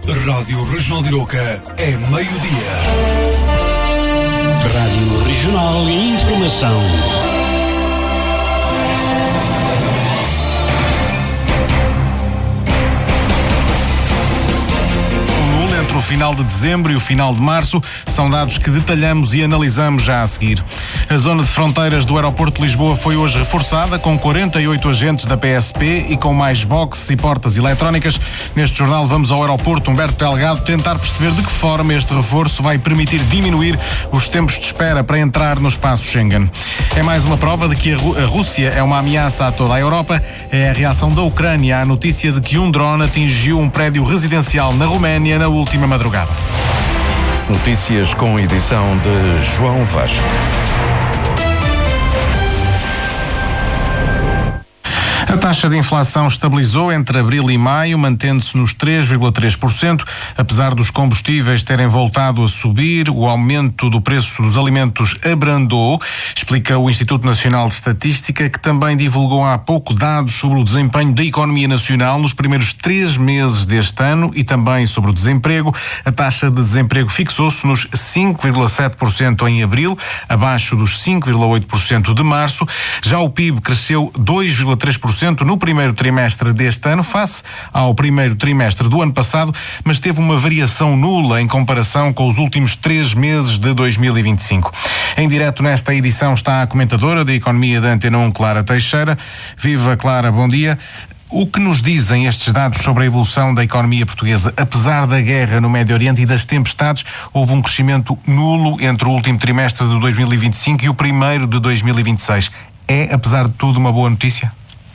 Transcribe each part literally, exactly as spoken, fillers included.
Rádio Regional de Arouca é meio-dia. Rádio Regional e Informação. Entre o final de dezembro e o final de março são dados que detalhamos e analisamos já a seguir. A zona de fronteiras do aeroporto de Lisboa foi hoje reforçada com quarenta e oito agentes da P S P e com mais boxes e portas eletrónicas. Neste jornal vamos ao aeroporto Humberto Delgado tentar perceber de que forma este reforço vai permitir diminuir os tempos de espera para entrar no espaço Schengen. É mais uma prova de que a Rússia é uma ameaça a toda a Europa. É a reação da Ucrânia à notícia de que um drone atingiu um prédio residencial na Roménia na última madrugada. Notícias com edição de João Vasco. A taxa de inflação estabilizou entre abril e maio, mantendo-se nos três vírgula três por cento. Apesar dos combustíveis terem voltado a subir, o aumento do preço dos alimentos abrandou, explica o Instituto Nacional de Estatística, que também divulgou há pouco dados sobre o desempenho da economia nacional nos primeiros três meses deste ano e também sobre o desemprego. A taxa de desemprego fixou-se nos cinco vírgula sete por cento em abril, abaixo dos cinco vírgula oito por cento de março. Já o P I B cresceu dois vírgula três por cento no primeiro trimestre deste ano, face ao primeiro trimestre do ano passado, mas teve uma variação nula em comparação com os últimos três meses de dois mil e vinte e cinco. Em direto nesta edição está a comentadora da Economia da Antena um, Clara Teixeira. Viva, Clara, bom dia. O que nos dizem estes dados sobre a evolução da economia portuguesa? Apesar da guerra no Médio Oriente e das tempestades, houve um crescimento nulo entre o último trimestre de dois mil e vinte e cinco e o primeiro de dois mil e vinte e seis. É, apesar de tudo, uma boa notícia?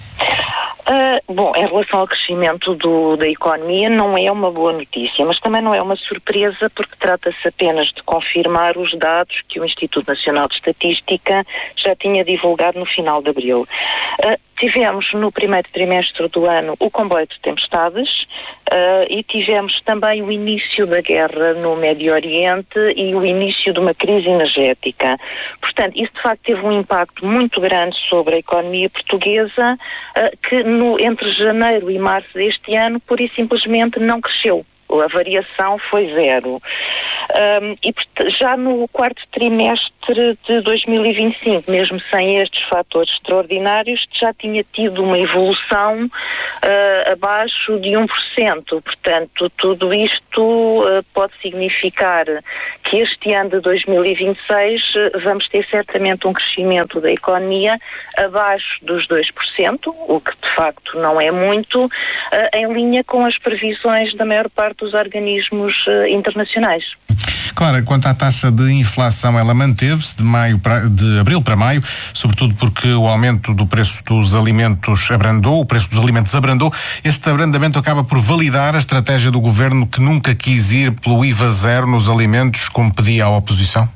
Uh, bom, em relação ao crescimento do, da economia, não é uma boa notícia, mas também não é uma surpresa, porque trata-se apenas de confirmar os dados que o Instituto Nacional de Estatística já tinha divulgado no final de abril. Uh, tivemos no primeiro trimestre do ano o comboio de tempestades uh, e tivemos também o início da guerra no Médio Oriente e o início de uma crise energética. Portanto, isso de facto teve um impacto muito grande sobre a economia portuguesa, uh, que no, entre janeiro e março deste ano, pura e simplesmente não cresceu. A variação foi zero. Um, e já no quarto trimestre de dois mil e vinte e cinco, mesmo sem estes fatores extraordinários, já tinha tido uma evolução uh, abaixo de um por cento. Portanto, tudo isto uh, pode significar que este ano de dois mil e vinte e seis uh, vamos ter certamente um crescimento da economia abaixo dos dois por cento, o que de facto não é muito, uh, em linha com as previsões da maior parte dos organismos uh, internacionais. Claro, quanto à taxa de inflação, ela manteve-se de, maio para, de abril para maio, sobretudo porque o aumento do preço dos alimentos abrandou, o preço dos alimentos abrandou. Este abrandamento acaba por validar a estratégia do governo, que nunca quis ir pelo I V A zero nos alimentos, como pedia a oposição?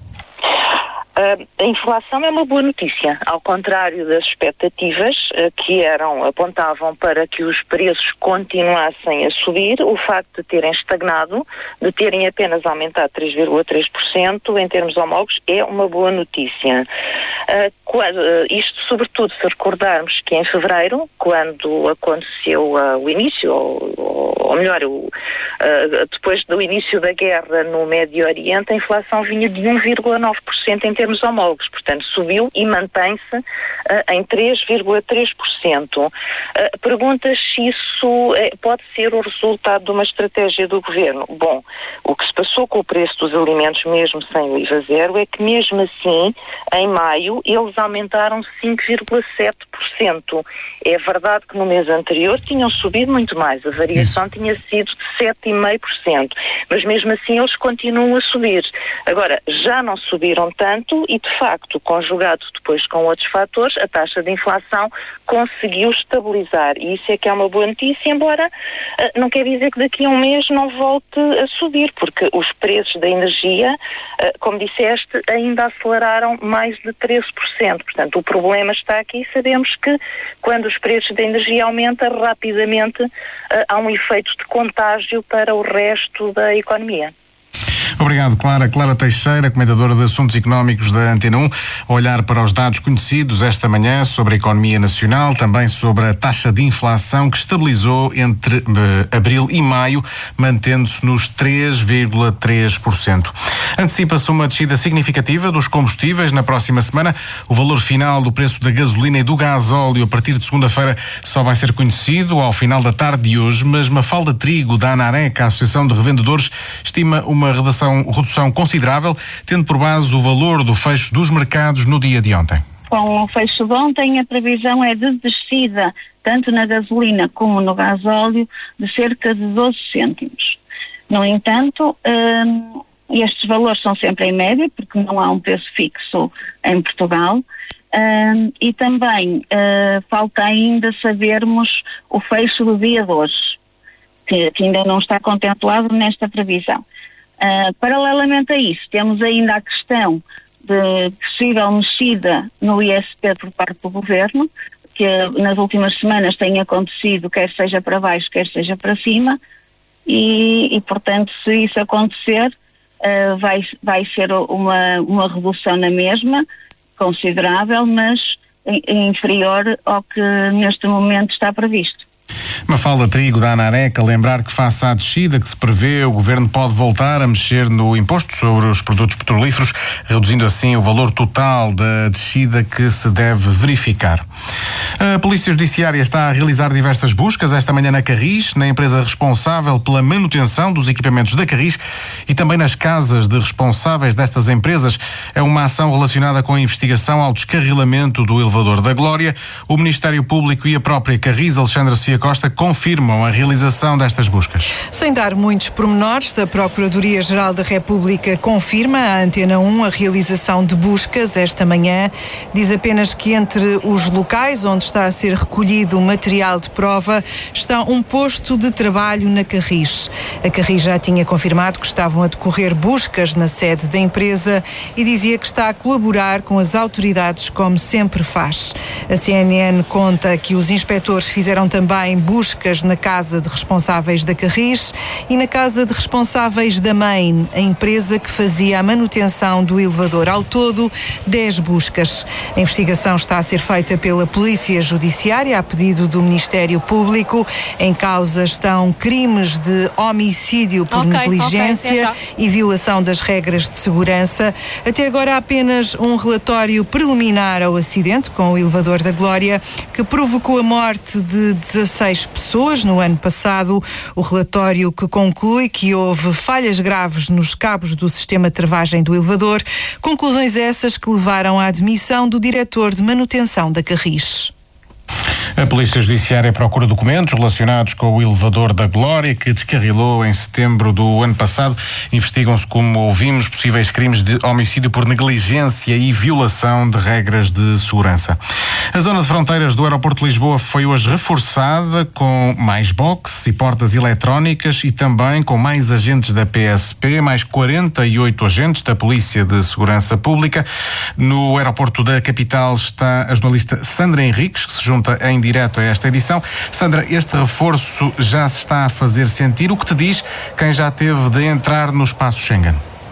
Uh, a inflação é uma boa notícia, ao contrário das expectativas uh, que eram, apontavam para que os preços continuassem a subir. O facto de terem estagnado, de terem apenas aumentado três vírgula três por cento em termos homólogos, é uma boa notícia. Uh, quando, uh, isto sobretudo se recordarmos que em fevereiro, quando aconteceu uh, o início, ou, ou melhor, o, uh, depois do início da guerra no Médio Oriente, a inflação vinha de um vírgula nove por cento em termos homólogos, portanto subiu e mantém-se uh, em três vírgula três por cento. Uh, perguntas se isso uh, pode ser o resultado de uma estratégia do governo. Bom, o que se passou com o preço dos alimentos, mesmo sem o I V A zero, é que mesmo assim, em maio, eles aumentaram cinco vírgula sete por cento. É verdade que no mês anterior tinham subido muito mais, a variação isso. tinha sido de sete vírgula cinco por cento, mas mesmo assim eles continuam a subir. Agora, já não subiram tanto e, de facto, conjugado depois com outros fatores, a taxa de inflação conseguiu estabilizar. E isso é que é uma boa notícia, embora uh, não quer dizer que daqui a um mês não volte a subir, porque os preços da energia, uh, como disseste, ainda aceleraram mais de treze por cento. Portanto, o problema está aqui. Sabemos que quando os preços da energia aumentam rapidamente, uh, há um efeito de contágio para o resto da economia. Obrigado, Clara. Clara Teixeira, comentadora de Assuntos Económicos da Antena um, a olhar para os dados conhecidos esta manhã sobre a economia nacional, também sobre a taxa de inflação que estabilizou entre uh, abril e maio, mantendo-se nos três vírgula três por cento. Antecipa-se uma descida significativa dos combustíveis na próxima semana. O valor final do preço da gasolina e do gasóleo a partir de segunda-feira só vai ser conhecido ao final da tarde de hoje, mas Mafalda Trigo, da ANAREC, a Associação de Revendedores, estima uma redução, redução considerável, tendo por base o valor do fecho dos mercados no dia de ontem. Com o fecho de ontem, a previsão é de descida, tanto na gasolina como no gasóleo, de cerca de doze cêntimos. No entanto, hum, estes valores são sempre em média, porque não há um preço fixo em Portugal. Um, e também uh, falta ainda sabermos o fecho do dia de hoje, que, que ainda não está contemplado nesta previsão. Uh, paralelamente a isso, temos ainda a questão de possível mexida no I S P por parte do Governo, que nas últimas semanas tem acontecido, quer seja para baixo, quer seja para cima, e, e portanto, se isso acontecer, uh, vai, vai ser uma, uma redução na mesma, considerável, mas inferior ao que neste momento está previsto. Mafalda Trigo, da ANAREC, a lembrar que face à descida que se prevê, o Governo pode voltar a mexer no imposto sobre os produtos petrolíferos, reduzindo assim o valor total da descida que se deve verificar. A Polícia Judiciária está a realizar diversas buscas esta manhã na Carris, na empresa responsável pela manutenção dos equipamentos da Carris e também nas casas de responsáveis destas empresas. É uma ação relacionada com a investigação ao descarrilamento do elevador da Glória. O Ministério Público e a própria Carris, Alexandra Sofia Costa, confirmam a realização destas buscas. Sem dar muitos pormenores, a Procuradoria-Geral da República confirma à Antena um a realização de buscas esta manhã. Diz apenas que entre os locais onde está a ser recolhido material de prova está um posto de trabalho na Carris. A Carris já tinha confirmado que estavam a decorrer buscas na sede da empresa e dizia que está a colaborar com as autoridades como sempre faz. A C N N conta que os inspectores fizeram também buscas na casa de responsáveis da Carris e na casa de responsáveis da Main, a empresa que fazia a manutenção do elevador. Ao todo, dez buscas. A investigação está a ser feita pela Polícia Judiciária a pedido do Ministério Público. Em causa estão crimes de homicídio por okay, negligência okay, e violação das regras de segurança. Até agora há apenas um relatório preliminar ao acidente com o elevador da Glória, que provocou a morte de dezasseis pessoas no ano passado. O relatório que conclui que houve falhas graves nos cabos do sistema de travagem do elevador, conclusões essas que levaram à admissão do diretor de manutenção da Carris. A Polícia Judiciária procura documentos relacionados com o elevador da Glória, que descarrilou em setembro do ano passado. Investigam-se, como ouvimos, possíveis crimes de homicídio por negligência e violação de regras de segurança. A zona de fronteiras do aeroporto de Lisboa foi hoje reforçada com mais boxes e portas eletrónicas e também com mais agentes da P S P, mais quarenta e oito agentes da Polícia de Segurança Pública. No aeroporto da capital está a jornalista Sandra Henriques, que se junta em direto a esta edição. Sandra, este reforço já se está a fazer sentir. O que te diz quem já teve de entrar no espaço Schengen?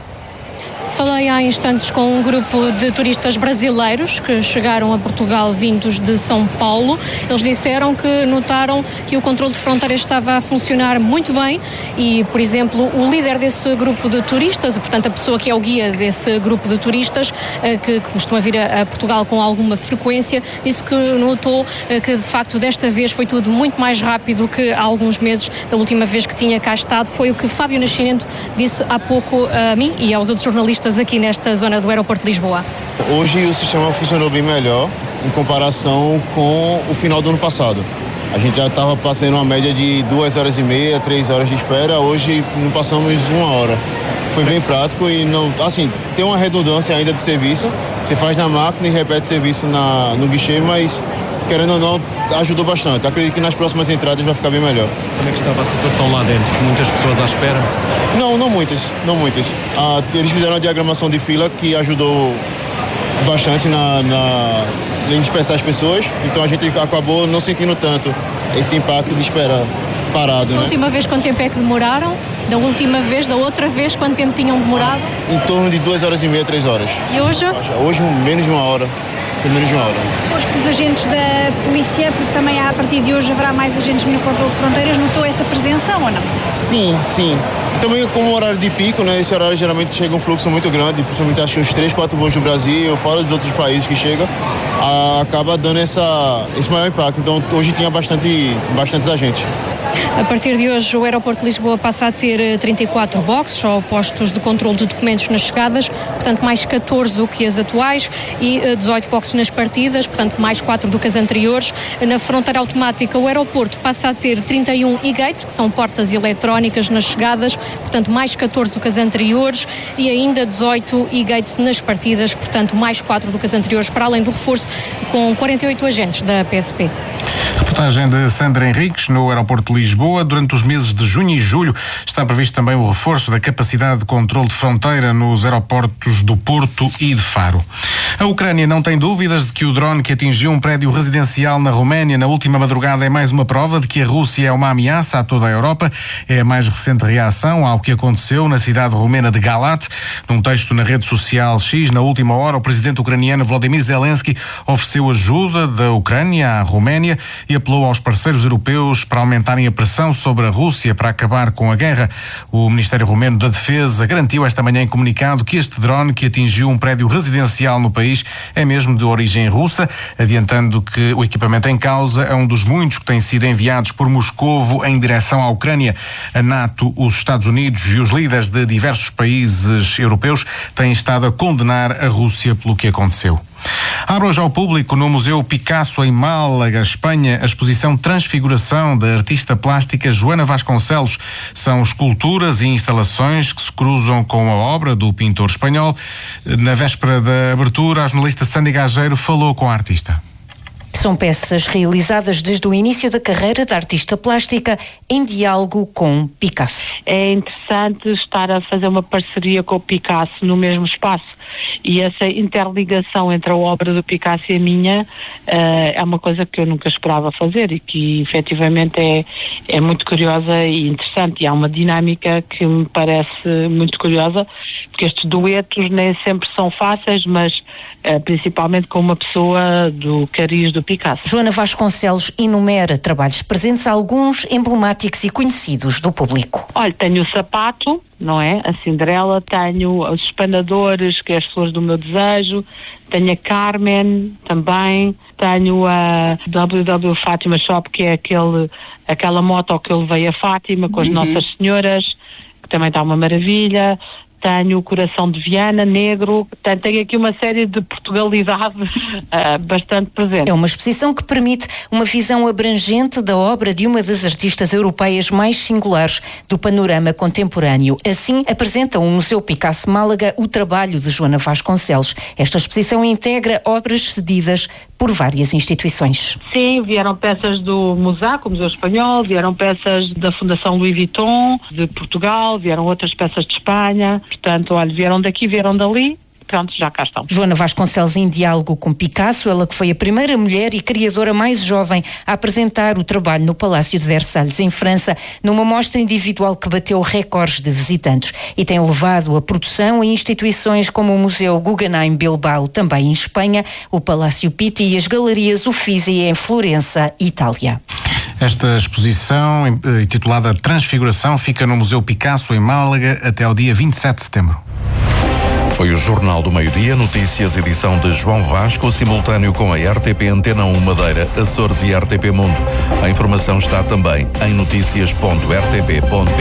Falei há instantes com um grupo de turistas brasileiros que chegaram a Portugal vindos de São Paulo. Eles disseram que notaram que o controle de fronteiras estava a funcionar muito bem e, por exemplo, o líder desse grupo de turistas, portanto a pessoa que é o guia desse grupo de turistas, que costuma vir a Portugal com alguma frequência, disse que notou que, de facto, desta vez foi tudo muito mais rápido que há alguns meses da última vez que tinha cá estado. Foi o que Fábio Nascimento disse há pouco a mim e aos outros jornalistas aqui nesta zona do aeroporto de Lisboa. Hoje o sistema funcionou bem melhor em comparação com o final do ano passado. A gente já estava passando uma média de duas horas e meia, três horas de espera. Hoje não passamos uma hora. Foi bem prático e não, assim, tem uma redundância ainda de serviço. Você faz na máquina e repete serviço na, no guichê, mas querendo ou não, ajudou bastante. Acredito que nas próximas entradas vai ficar bem melhor. Como é que estava a situação lá dentro? Muitas pessoas à espera? Não, não muitas, não muitas. Ah, eles fizeram uma diagramação de fila que ajudou bastante na, na, em dispersar as pessoas, então a gente acabou não sentindo tanto esse impacto de espera parado, Da né? última vez, quanto tempo é que demoraram? Da última vez, da outra vez, quanto tempo tinham demorado? Em torno de duas horas e meia, três horas. E hoje? Hoje, menos de uma hora. Foi menos de uma hora. Depois dos agentes da polícia, porque também há, a partir de hoje haverá mais agentes no controle de fronteiras, notou essa presença ou não? Sim, sim. Também como horário de pico, né? Esse horário geralmente chega um fluxo muito grande, principalmente acho que uns três, quatro voos do Brasil, fora dos outros países que chegam, a, acaba dando essa, esse maior impacto. Então hoje tinha bastante, bastantes agentes. A partir de hoje, o aeroporto de Lisboa passa a ter trinta e quatro boxes, ou postos de controle de documentos nas chegadas, portanto mais catorze do que as atuais, e dezoito boxes nas partidas, portanto mais quatro do que as anteriores. Na fronteira automática, o aeroporto passa a ter trinta e um e-gates, que são portas eletrónicas nas chegadas, portanto mais catorze do que as anteriores, e ainda dezoito e-gates nas partidas, portanto mais quatro do que as anteriores, para além do reforço com quarenta e oito agentes da P S P. Reportagem de Sandra Henriques no aeroporto de Lisboa. Durante os meses de junho e julho está previsto também o reforço da capacidade de controle de fronteira nos aeroportos do Porto e de Faro. A Ucrânia não tem dúvidas de que o drone que atingiu um prédio residencial na Roménia na última madrugada é mais uma prova de que a Rússia é uma ameaça a toda a Europa. É a mais recente reação ao que aconteceu na cidade romena de Galat. Num texto na rede social X, na última hora, o presidente ucraniano Volodymyr Zelensky ofereceu ajuda da Ucrânia à Roménia e apelou aos parceiros europeus para aumentarem a pressão sobre a Rússia para acabar com a guerra. O Ministério Romeno da Defesa garantiu esta manhã em comunicado que este drone que atingiu um prédio residencial no país é mesmo de origem russa, adiantando que o equipamento em causa é um dos muitos que têm sido enviados por Moscovo em direção à Ucrânia. A NATO, os Estados Unidos e os líderes de diversos países europeus têm estado a condenar a Rússia pelo que aconteceu. Abre hoje ao público no Museu Picasso em Málaga, Espanha, a exposição Transfiguração da artista plástica Joana Vasconcelos. São esculturas e instalações que se cruzam com a obra do pintor espanhol. Na véspera da abertura, a jornalista Sandy Gageiro falou com a artista. São peças realizadas desde o início da carreira da artista plástica em diálogo com Picasso. É interessante estar a fazer uma parceria com o Picasso no mesmo espaço, e essa interligação entre a obra do Picasso e a minha uh, é uma coisa que eu nunca esperava fazer e que efetivamente é, é muito curiosa e interessante, e há uma dinâmica que me parece muito curiosa, porque estes duetos nem sempre são fáceis, mas uh, principalmente com uma pessoa do cariz do Picasso. Joana Vasconcelos enumera trabalhos presentes, alguns emblemáticos e conhecidos do público. Olha, tenho o Sapato, não é? A Cinderela, tenho os Espanadores, que é as Flores do Meu Desejo, tenho a Carmen também, tenho a W W Fátima Shop, que é aquele, aquela moto que eu levei a Fátima com as uhum. Nossas Senhoras, que também está uma maravilha. Tenho o Coração de Viana, negro, portanto tenho aqui uma série de Portugalidade uh, bastante presente. É uma exposição que permite uma visão abrangente da obra de uma das artistas europeias mais singulares do panorama contemporâneo. Assim, apresenta o Museu Picasso Málaga o trabalho de Joana Vasconcelos. Esta exposição integra obras cedidas por várias instituições. Sim, vieram peças do Mosaico, Museu Espanhol, vieram peças da Fundação Louis Vuitton, de Portugal, vieram outras peças de Espanha. Portanto, olha, vieram daqui, vieram dali, pronto, já cá estão. Joana Vasconcelos em diálogo com Picasso, ela que foi a primeira mulher e criadora mais jovem a apresentar o trabalho no Palácio de Versalhes, em França, numa mostra individual que bateu recordes de visitantes e tem levado a produção a instituições como o Museu Guggenheim Bilbao, também em Espanha, o Palácio Pitti e as Galerias Uffizi em Florença, Itália. Esta exposição, intitulada Transfiguração, fica no Museu Picasso, em Málaga, até ao dia vinte e sete de setembro. Foi o Jornal do Meio-Dia, notícias, edição de João Vasco, simultâneo com a R T P Antena um Madeira, Açores e R T P Mundo. A informação está também em notícias ponto r t p ponto p t.